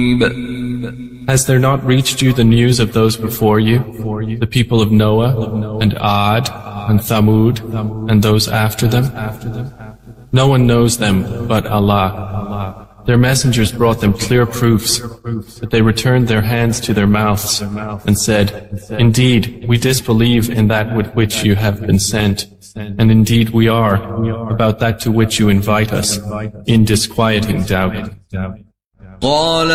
Has there not reached you the news of those before you, the people of Noah, and Ad, and Thamud, and those after them? No one knows them but Allah. Their messengers brought them clear proofs, but they returned their hands to their mouths, and said, Indeed, we disbelieve in that with which you have been sent, and indeed we are, about that to which you invite us, in disquieting doubt.